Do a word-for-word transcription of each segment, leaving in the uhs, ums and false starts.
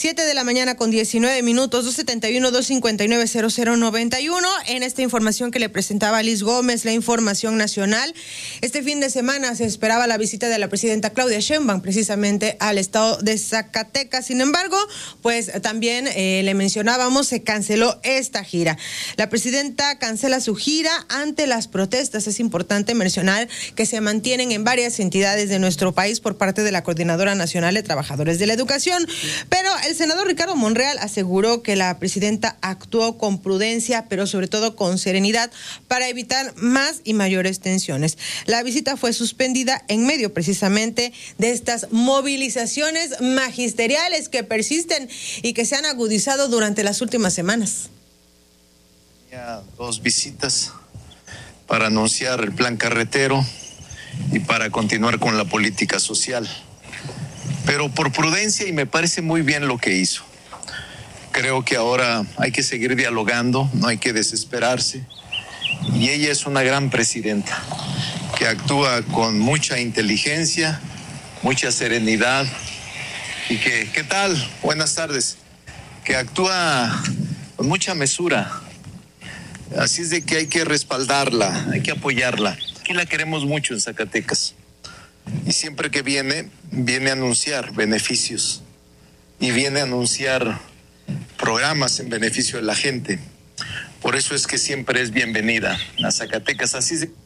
siete de la mañana con diecinueve minutos, dos setenta y uno, dos cincuenta y nueve, cero cero noventa y uno. En esta información que le presentaba Liz Gómez, la información nacional. Este fin de semana se esperaba la visita de la presidenta Claudia Sheinbaum precisamente al estado de Zacatecas. Sin embargo, pues también eh, le mencionábamos, se canceló esta gira. La presidenta cancela su gira ante las protestas. Es importante mencionar que se mantienen en varias entidades de nuestro país por parte de la Coordinadora Nacional de Trabajadores de la Educación. Pero el senador Ricardo Monreal aseguró que la presidenta actuó con prudencia, pero sobre todo con serenidad para evitar más y mayores tensiones. La visita fue suspendida en medio precisamente de estas movilizaciones magisteriales que persisten y que se han agudizado durante las últimas semanas. Tenía dos visitas para anunciar el plan carretero y para continuar con la política social. Pero por prudencia, y me parece muy bien lo que hizo. Creo que ahora hay que seguir dialogando, no hay que desesperarse. Y ella es una gran presidenta que actúa con mucha inteligencia, mucha serenidad y que, ¿qué tal? Buenas tardes. Que actúa con mucha mesura. Así es de que hay que respaldarla, hay que apoyarla. Aquí la queremos mucho en Zacatecas. Y siempre que viene, viene a anunciar beneficios y viene a anunciar programas en beneficio de la gente. Por eso es que siempre es bienvenida a Zacatecas. Así es.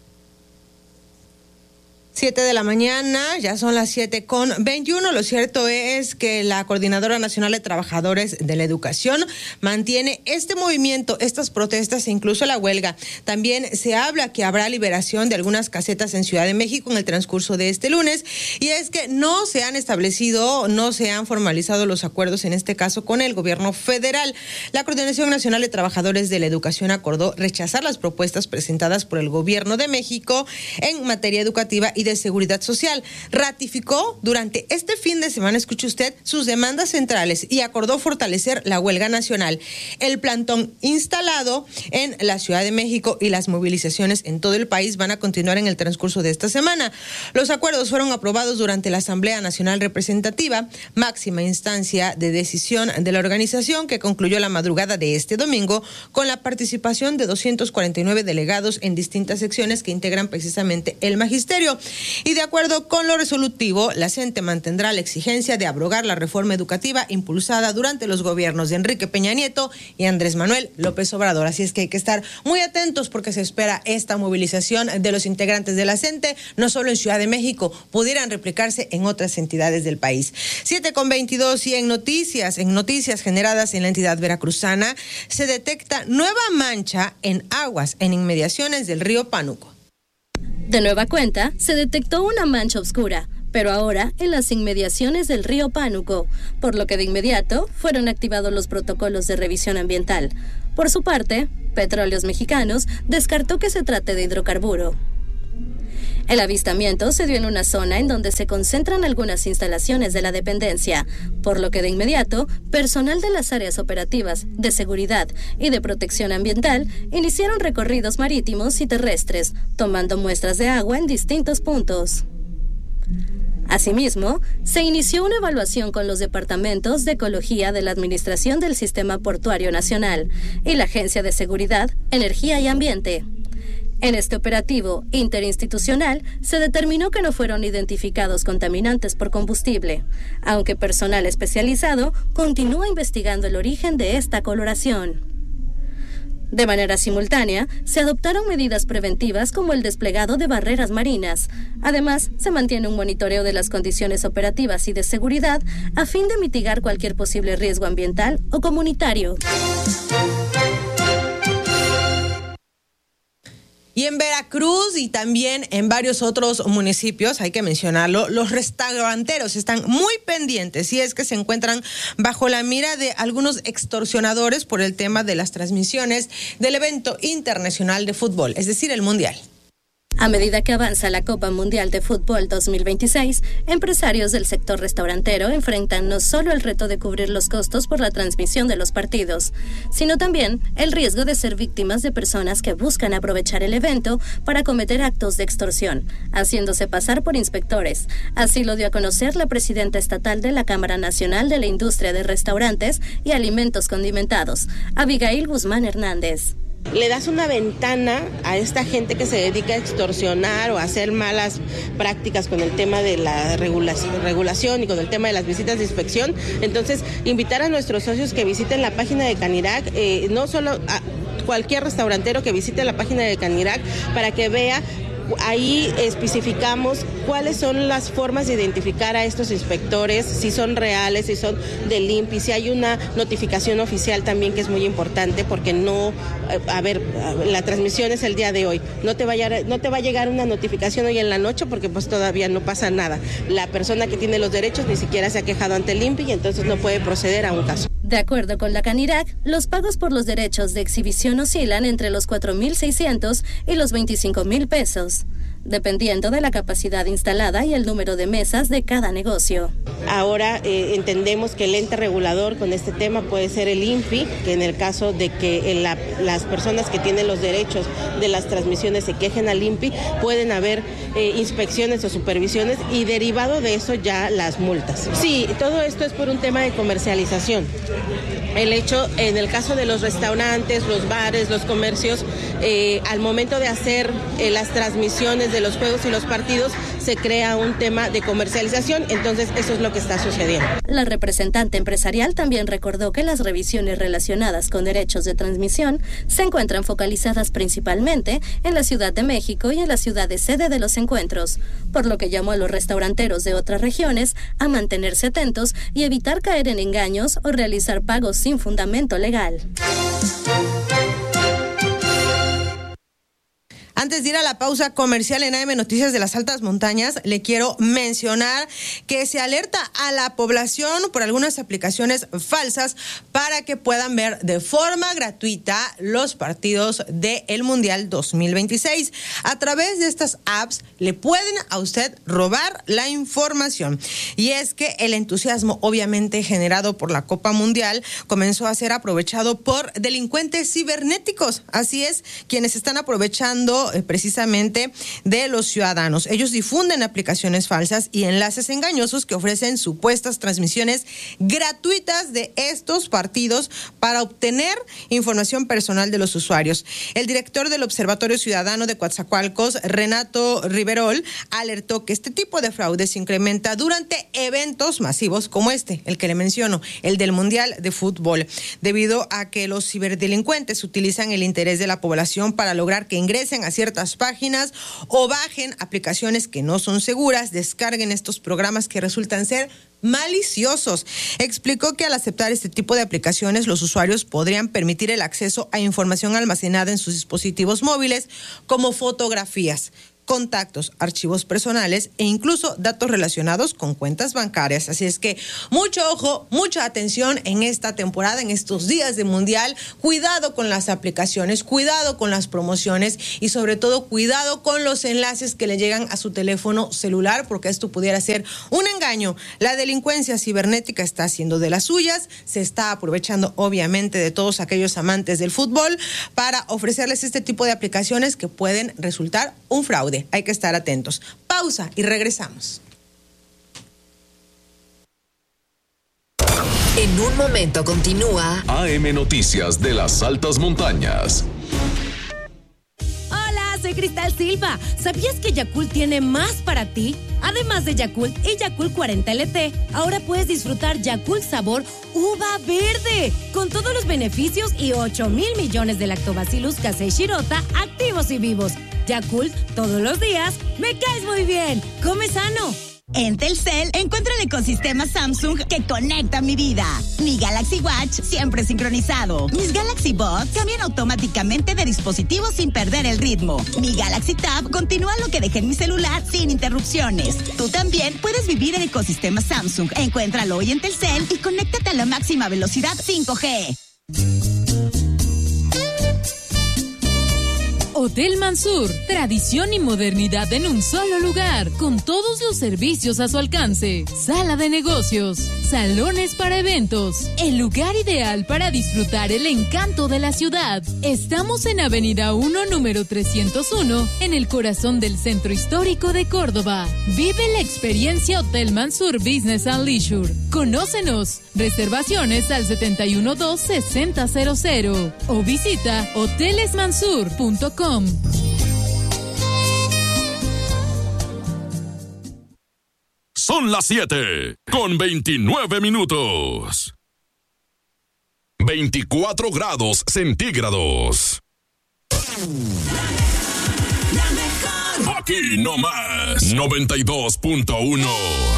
Siete de la mañana, ya son las siete con veintiuno. Lo cierto es que la Coordinadora Nacional de Trabajadores de la Educación mantiene este movimiento, estas protestas e incluso la huelga. También se habla que habrá liberación de algunas casetas en Ciudad de México en el transcurso de este lunes, y es que no se han establecido, no se han formalizado los acuerdos, en este caso con el gobierno federal. La Coordinación Nacional de Trabajadores de la Educación acordó rechazar las propuestas presentadas por el gobierno de México en materia educativa y de Seguridad Social. Ratificó durante este fin de semana, escuche usted, sus demandas centrales y acordó fortalecer la huelga nacional. El plantón instalado en la Ciudad de México y las movilizaciones en todo el país van a continuar en el transcurso de esta semana. Los acuerdos fueron aprobados durante la Asamblea Nacional Representativa, máxima instancia de decisión de la organización, que concluyó la madrugada de este domingo con la participación de doscientos cuarenta y nueve delegados en distintas secciones que integran precisamente el magisterio. Y de acuerdo con lo resolutivo, la C E N T E mantendrá la exigencia de abrogar la reforma educativa impulsada durante los gobiernos de Enrique Peña Nieto y Andrés Manuel López Obrador. Así es que hay que estar muy atentos porque se espera esta movilización de los integrantes de la C E N T E, no solo en Ciudad de México, pudieran replicarse en otras entidades del país. siete con veintidós, y en noticias, en noticias generadas en la entidad veracruzana, se detecta nueva mancha en aguas en inmediaciones del río Pánuco. De nueva cuenta, se detectó una mancha oscura, pero ahora en las inmediaciones del río Pánuco, por lo que de inmediato fueron activados los protocolos de revisión ambiental. Por su parte, Petróleos Mexicanos descartó que se trate de hidrocarburo. El avistamiento se dio en una zona en donde se concentran algunas instalaciones de la dependencia, por lo que de inmediato, personal de las áreas operativas de seguridad y de protección ambiental iniciaron recorridos marítimos y terrestres, tomando muestras de agua en distintos puntos. Asimismo, se inició una evaluación con los departamentos de ecología de la Administración del Sistema Portuario Nacional y la Agencia de Seguridad, Energía y Ambiente. En este operativo interinstitucional se determinó que no fueron identificados contaminantes por combustible, aunque personal especializado continúa investigando el origen de esta coloración. De manera simultánea, se adoptaron medidas preventivas como el desplegado de barreras marinas. Además, se mantiene un monitoreo de las condiciones operativas y de seguridad a fin de mitigar cualquier posible riesgo ambiental o comunitario. Y en Veracruz y también en varios otros municipios, hay que mencionarlo, los restauranteros están muy pendientes y es que se encuentran bajo la mira de algunos extorsionadores por el tema de las transmisiones del evento internacional de fútbol, es decir, el Mundial. A medida que avanza la Copa Mundial de Fútbol dos mil veintiséis, empresarios del sector restaurantero enfrentan no solo el reto de cubrir los costos por la transmisión de los partidos, sino también el riesgo de ser víctimas de personas que buscan aprovechar el evento para cometer actos de extorsión, haciéndose pasar por inspectores. Así lo dio a conocer la presidenta estatal de la Cámara Nacional de la Industria de Restaurantes y Alimentos Condimentados, Abigail Guzmán Hernández. Le das una ventana a esta gente que se dedica a extorsionar o a hacer malas prácticas con el tema de la regulación, regulación y con el tema de las visitas de inspección. Entonces, invitar a nuestros socios que visiten la página de Canirac, eh, no solo a cualquier restaurantero que visite la página de Canirac para que vea. Ahí especificamos cuáles son las formas de identificar a estos inspectores, si son reales, si son del I N P I, si hay una notificación oficial también que es muy importante porque no, a ver, la transmisión es el día de hoy, no te va a llegar, no te va a llegar una notificación hoy en la noche porque pues todavía no pasa nada. La persona que tiene los derechos ni siquiera se ha quejado ante el I N P I y entonces no puede proceder a un caso. De acuerdo con la Canirac, los pagos por los derechos de exhibición oscilan entre los cuatro mil seiscientos y los veinticinco mil pesos, dependiendo de la capacidad instalada y el número de mesas de cada negocio. Ahora eh, entendemos que el ente regulador con este tema puede ser el I N P I, que en el caso de que la, las personas que tienen los derechos de las transmisiones se quejen al I N P I, pueden haber eh, inspecciones o supervisiones y derivado de eso ya las multas. Sí, todo esto es por un tema de comercialización. El hecho, en el caso de los restaurantes, los bares, los comercios, eh, al momento de hacer eh, las transmisiones de los juegos y los partidos, se crea un tema de comercialización, entonces eso es lo que está sucediendo. La representante empresarial también recordó que las revisiones relacionadas con derechos de transmisión se encuentran focalizadas principalmente en la Ciudad de México y en la ciudad de sede de los encuentros, por lo que llamó a los restauranteros de otras regiones a mantenerse atentos y evitar caer en engaños o realizar pagos sin fundamento legal. Antes de ir a la pausa comercial en A M Noticias de las Altas Montañas, le quiero mencionar que se alerta a la población por algunas aplicaciones falsas para que puedan ver de forma gratuita los partidos del Mundial dos mil veintiséis. A través de estas apps le pueden a usted robar la información. Y es que el entusiasmo obviamente generado por la Copa Mundial comenzó a ser aprovechado por delincuentes cibernéticos. Así es, quienes están aprovechando precisamente de los ciudadanos. Ellos difunden aplicaciones falsas y enlaces engañosos que ofrecen supuestas transmisiones gratuitas de estos partidos para obtener información personal de los usuarios. El director del Observatorio Ciudadano de Coatzacoalcos, Renato Riverol, alertó que este tipo de fraude se incrementa durante eventos masivos como este, el que le menciono, el del Mundial de Fútbol, debido a que los ciberdelincuentes utilizan el interés de la población para lograr que ingresen a ciertas páginas o bajen aplicaciones que no son seguras, descarguen estos programas que resultan ser maliciosos. Explicó que al aceptar este tipo de aplicaciones, los usuarios podrían permitir el acceso a información almacenada en sus dispositivos móviles, como fotografías, contactos, archivos personales e incluso datos relacionados con cuentas bancarias. Así es que mucho ojo, mucha atención en esta temporada, en estos días de Mundial. Cuidado con las aplicaciones, cuidado con las promociones y sobre todo cuidado con los enlaces que le llegan a su teléfono celular, porque esto pudiera ser un engaño. La delincuencia cibernética está haciendo de las suyas, se está aprovechando obviamente de todos aquellos amantes del fútbol para ofrecerles este tipo de aplicaciones que pueden resultar un fraude. Hay que estar atentos. Pausa y regresamos. En un momento continúa A M Noticias de las Altas Montañas. Hola, soy Cristal Silva. ¿Sabías que Yakult tiene más para ti? Además de Yakult y Yakult cuarenta L T, ahora puedes disfrutar Yakult sabor uva verde, con todos los beneficios y ocho mil millones de lactobacillus casei shirota activos y vivos. Yakult, todos los días, me caes muy bien. Come sano. En Telcel encuentro el ecosistema Samsung que conecta mi vida. Mi Galaxy Watch siempre sincronizado. Mis Galaxy Buds cambian automáticamente de dispositivo sin perder el ritmo. Mi Galaxy Tab continúa lo que dejé en mi celular sin interrupciones. Tú también puedes vivir el ecosistema Samsung. Encuéntralo hoy en Telcel y conéctate a la máxima velocidad cinco G. Hotel Mansur, tradición y modernidad en un solo lugar, con todos los servicios a su alcance. Sala de negocios, salones para eventos, el lugar ideal para disfrutar el encanto de la ciudad. Estamos en Avenida uno, número trescientos uno, en el corazón del Centro Histórico de Córdoba. Vive la experiencia Hotel Mansur Business and Leisure. Conócenos. Reservaciones al setenta y uno dos sesenta cero cero o visita hoteles mansur punto com. Son las siete con veintinueve minutos. veinticuatro grados centígrados. Aquí nomás, noventa y dos punto uno.